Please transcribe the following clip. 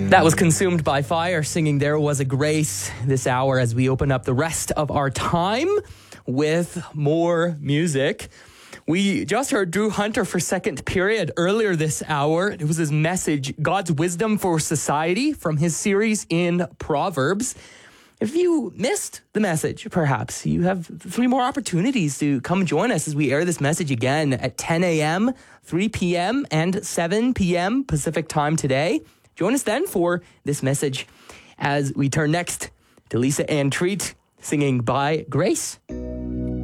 That was Consumed by Fire singing There Was a Grace this hour as we open up the rest of our time with more music. We just heard Drew Hunter for Second Period earlier this hour. It was his message, God's Wisdom for Society, from his series in Proverbs. If you missed the message, perhaps, you have 3 more opportunities to come join us as we air this message again at 10 a.m., 3 p.m., and 7 p.m. Pacific time today. Join us then for this message as we turn next to Lisa Ann Treat singing By Grace.